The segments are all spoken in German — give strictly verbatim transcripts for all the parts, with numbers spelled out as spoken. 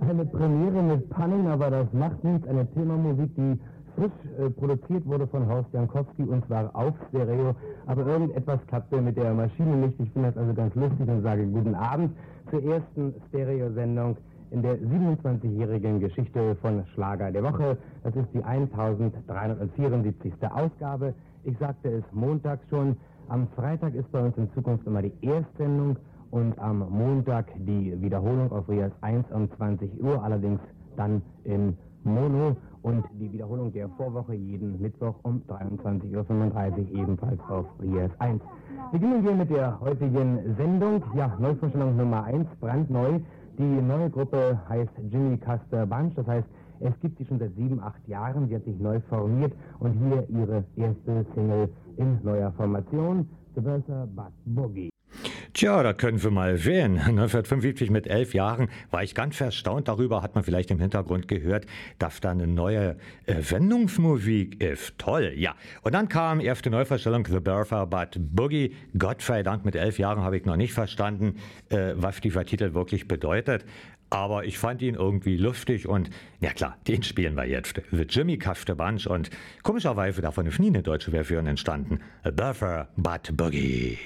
Eine Premiere mit Pannen, aber das macht nichts. Eine Themamusik, die frisch äh, produziert wurde von Horst Jankowski und zwar auf Stereo. Aber irgendetwas klappte mit der Maschine nicht. Ich finde das also ganz lustig und sage guten Abend zur ersten Stereo-Sendung in der siebenundzwanzigjährigen Geschichte von Schlager der Woche. Das ist die eintausenddreihundertvierundsiebzigste Ausgabe. Ich sagte es montags schon. Am Freitag ist bei uns in Zukunft immer die Erstsendung und am Montag die Wiederholung auf R I A S eins um zwanzig Uhr, allerdings dann in Mono, und die Wiederholung der Vorwoche jeden Mittwoch um dreiundzwanzig Uhr fünfunddreißig ebenfalls auf R I A S eins. Beginnen wir mit der heutigen Sendung. Ja, Neuvorstellung Nummer eins, brandneu. Die neue Gruppe heißt Jimmy Custer Bunch, das heißt, es gibt sie schon seit sieben, acht Jahren, sie hat sich neu formiert und hier ihre erste Single in neuer Formation, The Bertha Butt Boogie. Tja, da können wir mal sehen. neunzehnhundertfünfundsiebzig mit elf Jahren war ich ganz erstaunt darüber, hat man vielleicht im Hintergrund gehört, dass da eine neue äh, Wendungsmusik ist. Toll, ja. Und dann kam erste Neuvorstellung, The Bertha Butt Boogie. Gott sei Dank, mit elf Jahren habe ich noch nicht verstanden, äh, was dieser Titel wirklich bedeutet. Aber ich fand ihn irgendwie lustig und, ja klar, den spielen wir jetzt. The Jimmy Custer Bunch und komischerweise davon ist nie eine deutsche Version entstanden. The Bertha Butt Boogie.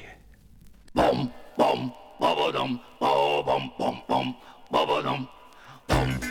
Bom, bom, ba-ba-dum, ba-bum, bom, bom, ba-ba-dum, bom.